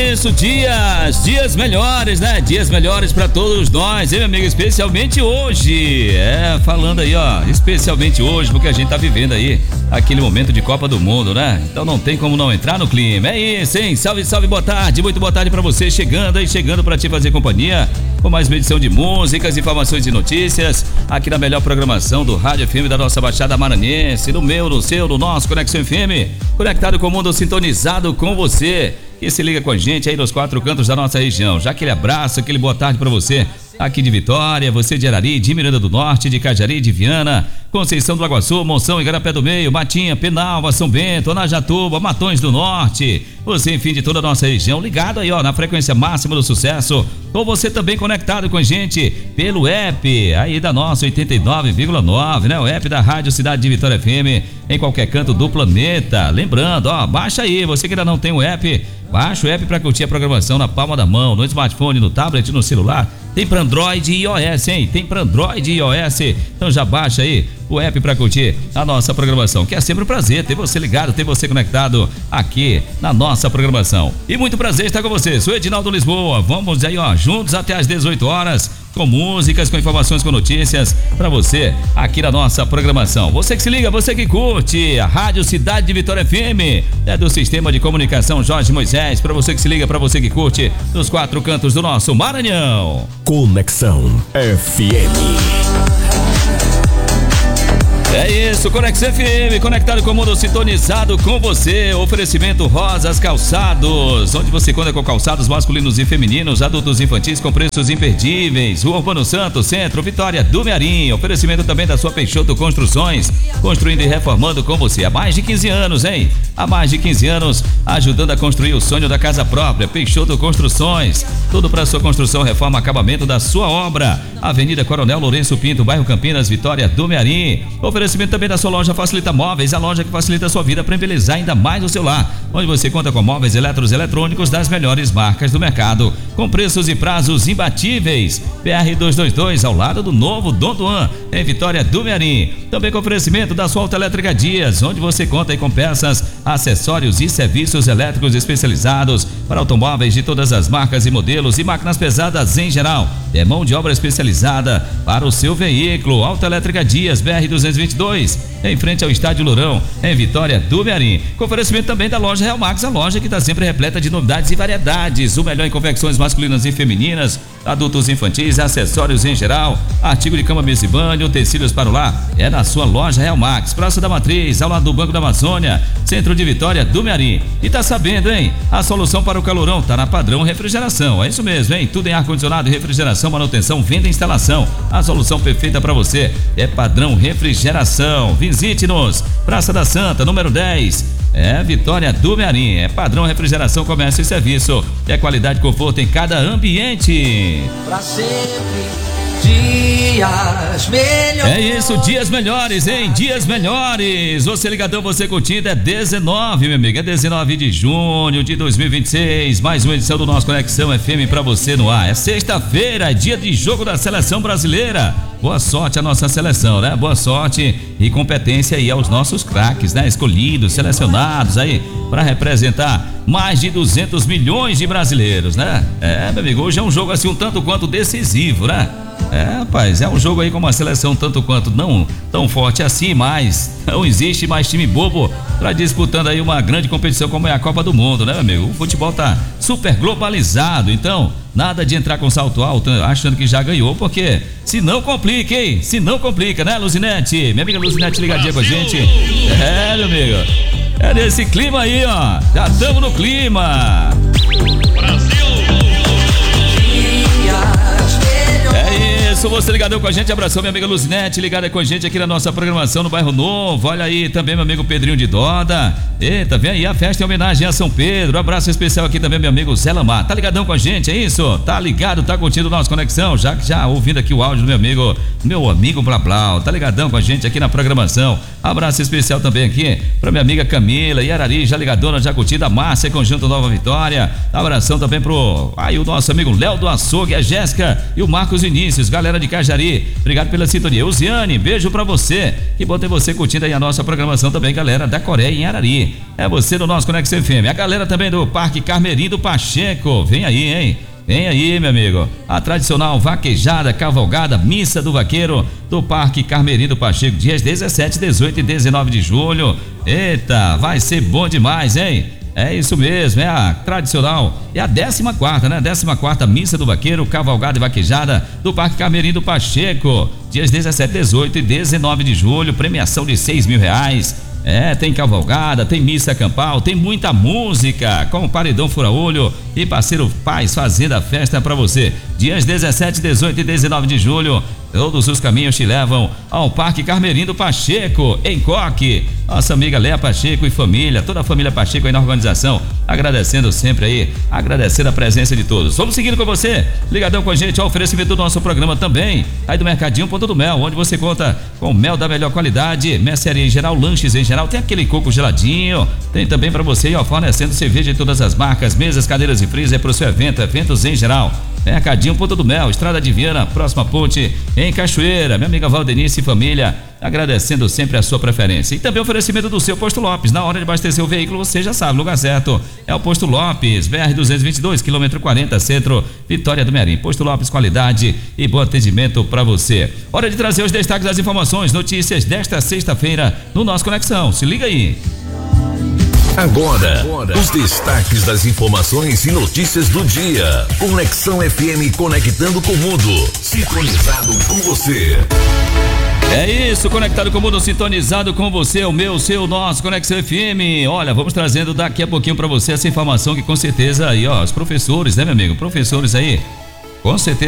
isso, dias melhores, né? Dias melhores pra todos nós, hein, meu amigo? Especialmente hoje. Falando aí, ó, especialmente hoje, porque a gente tá vivendo aí aquele momento de Copa do Mundo, né? Então não tem como não entrar no clima. É isso, hein? Salve, salve, boa tarde, muito boa tarde pra você, chegando pra te fazer companhia com mais uma edição de músicas, informações e notícias aqui na melhor programação do Rádio FM da nossa Baixada Maranhense, no meu, no seu, no nosso Conexão FM, conectado com o mundo, sintonizado com você, que se liga com a gente aí nos quatro cantos da nossa região. Já aquele abraço, aquele boa tarde pra você aqui de Vitória, você de Arari, de Miranda do Norte, de Cajari, de Viana, Conceição do Lagoa Sul, Monção, Igarapé do Meio, Matinha, Penalva, São Bento, Anajatuba, Matões do Norte, você enfim de toda a nossa região, ligado aí ó, na frequência máxima do sucesso, ou você também conectado com a gente pelo app aí da nossa 89,9, né? O app da Rádio Cidade de Vitória FM, em qualquer canto do planeta. Lembrando, ó, baixa aí, você que ainda não tem o app, baixa o app para curtir a programação na palma da mão, no smartphone, no tablet, no celular. Tem para Android e iOS, hein? Tem para Android e iOS. Então já baixa aí o app para curtir a nossa programação, que é sempre um prazer ter você ligado, ter você conectado aqui na nossa programação. E muito prazer estar com você. Sou Edinaldo Lisboa. Vamos aí, ó, juntos até às 18 horas, com músicas, com informações, com notícias para você aqui na nossa programação. Você que se liga, você que curte a Rádio Cidade de Vitória FM, é do Sistema de Comunicação Jorge Moisés, para você que se liga, para você que curte nos quatro cantos do nosso Maranhão. Conexão FM. É isso, Conexão FM, conectado com o mundo, sintonizado com você. Oferecimento Rosas Calçados, onde você conta com calçados masculinos e femininos, adultos e infantis com preços imperdíveis. Rua Urbano Santo, Centro, Vitória do Mearim. Oferecimento também da sua Peixoto Construções, construindo e reformando com você há mais de 15 anos, hein? Há mais de 15 anos, ajudando a construir o sonho da casa própria. Peixoto Construções, tudo para sua construção, reforma, acabamento da sua obra. Avenida Coronel Lourenço Pinto, bairro Campinas, Vitória do Mearim. Oferecimento também da sua loja Facilita Móveis, a loja que facilita a sua vida para embelezar ainda mais o seu lar, onde você conta com móveis eletrônicos das melhores marcas do mercado, com preços e prazos imbatíveis. PR 222, ao lado do novo Dom Duan, em Vitória do Mearim. Também com oferecimento da sua Autoelétrica Dias, onde você conta aí com peças, acessórios e serviços elétricos especializados para automóveis de todas as marcas e modelos e máquinas pesadas em geral. É mão de obra especializada para o seu veículo. Autoelétrica Dias, BR 222, em frente ao Estádio Lourão, em Vitória do Mearim. Com oferecimento também da loja Real Max, a loja que está sempre repleta de novidades e variedades. O melhor em confecções masculinas e femininas, adultos e infantis, acessórios em geral, artigo de cama, mesa e banho, utensílios para o lar. É na sua loja Real Max, Praça da Matriz, ao lado do Banco da Amazônia, centro de Vitória do Mearim. E tá sabendo, hein? A solução para o calorão tá na Padrão Refrigeração. É isso mesmo, hein? Tudo em ar-condicionado e refrigeração, manutenção, venda e instalação. A solução perfeita para você é Padrão Refrigeração. Visite-nos, Praça da Santa, número 10. Vitória do Mearim. É Padrão Refrigeração, comércio e serviço. É qualidade e conforto em cada ambiente. Pra sempre, dias melhores. É isso, dias melhores, hein? Dias melhores. Você ligadão, você curtindo, é 19, meu amigo. É 19 de junho de 2026. Mais uma edição do nosso Conexão FM pra você no ar. É sexta-feira, é dia de jogo da Seleção Brasileira. Boa sorte à nossa seleção, né? Boa sorte e competência aí aos nossos craques, né? Escolhidos, selecionados aí para representar mais de 200 milhões de brasileiros, né? Meu amigo, hoje é um jogo assim um tanto quanto decisivo, né? Rapaz, é um jogo aí com uma seleção tanto quanto não tão forte assim, mas não existe mais time bobo para disputando aí uma grande competição como é a Copa do Mundo, né, meu amigo? O futebol tá super globalizado, então nada de entrar com salto alto achando que já ganhou, porque se não complica, hein? Se não complica, né, Luzinete? Minha amiga Luzinete ligadinha com a gente. Meu amigo, é nesse clima aí, ó. Já estamos no clima. É isso, você ligadão com a gente, abração minha amiga Luzinete, ligada com a gente aqui na nossa programação no Bairro Novo. Olha aí também meu amigo Pedrinho de Doda. Eita, vem aí a festa em homenagem a São Pedro. Abraço especial aqui também meu amigo Zé Lamar. Tá ligadão com a gente, é isso? Tá ligado, tá curtindo o nosso Conexão? Já ouvindo aqui o áudio do meu amigo Blá Blá. Tá ligadão com a gente aqui na programação. Abraço especial também aqui pra minha amiga Camila e Arari, já ligadona, já curtida, Márcia, Conjunto Nova Vitória. Abração também pro o nosso amigo Léo do Açougue, a Jéssica e o Marcos Vinícius. Galera galera de Cajari, obrigado pela sintonia. Uziane, beijo pra você. Que bom ter você curtindo aí a nossa programação também, galera da Coreia em Arari. É você no nosso Conexão FM. A galera também do Parque Carmeirinho do Pacheco. Vem aí, hein? Vem aí, meu amigo. A tradicional vaquejada, cavalgada, missa do vaqueiro do Parque Carmeirinho do Pacheco, dias 17, 18 e 19 de julho. Eita, vai ser bom demais, hein? É isso mesmo, é a tradicional, é a 14ª, né? 14ª missa do vaqueiro, cavalgada e vaquejada do Parque Carmeirinho do Pacheco, dias 17, 18 e 19 de julho, premiação de R$6.000. Tem cavalgada, tem missa campal, tem muita música, com Paredão Fura-Olho e Parceiro Paz fazendo a festa pra você. Dias 17, 18 e 19 de julho, todos os caminhos te levam ao Parque Carmeirinho do Pacheco, em Coque. Nossa amiga Léa Pacheco e família, toda a família Pacheco aí na organização, agradecendo sempre aí, agradecendo a presença de todos. Vamos seguindo com você, ligadão com a gente, ao oferecimento do nosso programa também, aí do Mercadinho Ponta do Mel, onde você conta com mel da melhor qualidade, mercearia em geral, lanches em geral, tem aquele coco geladinho, tem também para você, ó, fornecendo cerveja de todas as marcas, mesas, cadeiras e freezer para o seu evento, eventos em geral. Mercadinho Ponta do Mel, Estrada de Viana, próxima ponte em Cachoeira. Minha amiga Valdenice e família, agradecendo sempre a sua preferência. E também oferecimento do seu Posto Lopes. Na hora de abastecer o veículo, você já sabe, lugar certo é o Posto Lopes, BR-222, quilômetro 40, centro, Vitória do Mearim. Posto Lopes, qualidade e bom atendimento para você. Hora de trazer os destaques das informações, notícias desta sexta-feira no nosso Conexão. Se liga aí. Agora, os destaques das informações e notícias do dia. Conexão FM, conectando com o mundo. Sintonizado com você. É isso, conectado com o mundo, sintonizado com você, o meu, seu, nosso Conexão FM. Olha, vamos trazendo daqui a pouquinho para você essa informação que com certeza aí, ó, os professores, né, meu amigo? Professores aí, com certeza